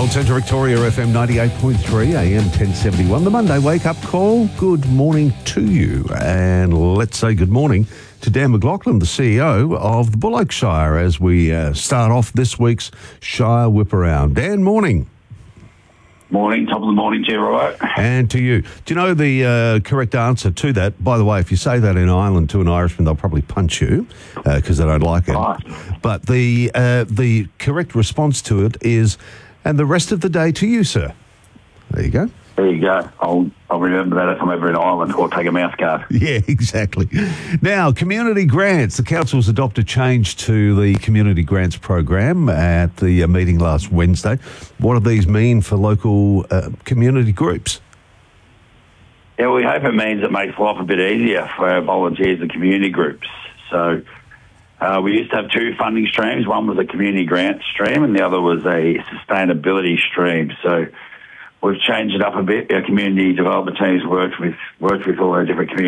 Old Centre Victoria FM 98.3 AM 1071. The Monday wake-up call. Good morning to you. And let's say good morning to Dan McLaughlin, the CEO of the Bull Oak Shire, as we start off this week's Shire Whip Around. Dan, morning. Morning, top of the morning to you, right? And to you. Do you know the correct answer to that? By the way, if you say that in Ireland to an Irishman, they'll probably punch you because they don't like it. Right. But the correct response to it is, and the rest of the day to you, sir. There you go. There you go. I'll remember that if I'm ever in Ireland, or take a mouth guard. Yeah, exactly. Now, community grants. The council's adopted change to the community grants program at the meeting last Wednesday. What do these mean for local community groups? Yeah, we hope it means it makes life a bit easier for our volunteers and community groups. So we used to have two funding streams. One was a community grant stream and the other was a sustainability stream. So we've changed it up a bit. Our community development teams worked with all our different community